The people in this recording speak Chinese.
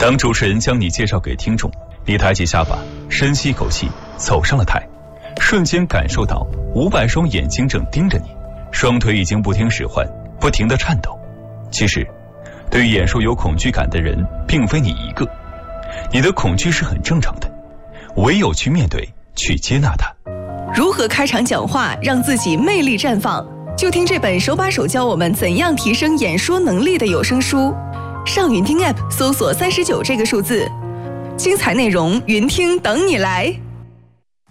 当主持人将你介绍给听众，你抬起下巴，深吸一口气，走上了台，瞬间感受到500双眼睛正盯着你，双腿已经不听使唤，不停地颤抖。其实对于演说有恐惧感的人并非你一个，你的恐惧是很正常的，唯有去面对，去接纳它。 如何开场讲话让自己魅力绽放，就听这本手把手教我们怎样提升演说能力的有声书。上云听 App 搜索39这个数字，精彩内容云听等你来。